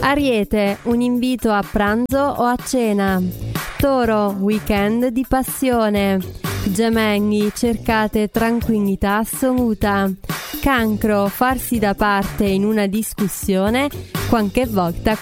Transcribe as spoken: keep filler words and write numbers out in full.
Ariete, un invito a pranzo o a cena. Toro, weekend di passione. Gemelli, cercate tranquillità assoluta. Cancro, farsi da parte in una discussione qualche volta